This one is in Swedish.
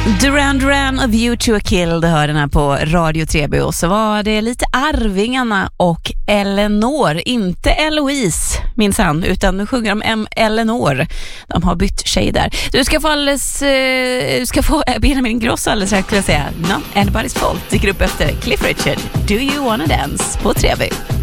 Duran Duran of You to a Kill, det hör den här på Radio 3B. Och så var det lite Arvingarna och Eleanor, inte Eloise minsann, utan nu sjunger de om Eleanor. De har bytt tjej där. Du ska få Benjamin Ingrosso alldeles strax, skulle jag säga. Not Anybody's Fault dyker upp efter Cliff Richard, Do You Wanna Dance på 3B.